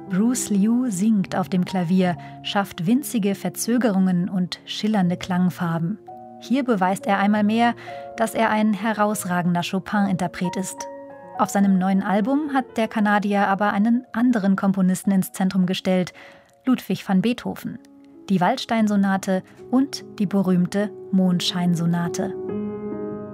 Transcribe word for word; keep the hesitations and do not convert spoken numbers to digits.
Bruce Liu singt auf dem Klavier, schafft winzige Verzögerungen und schillernde Klangfarben. Hier beweist er einmal mehr, dass er ein herausragender Chopin-Interpret ist. Auf seinem neuen Album hat der Kanadier aber einen anderen Komponisten ins Zentrum gestellt, Ludwig van Beethoven, die Waldstein-Sonate und die berühmte Mondschein-Sonate.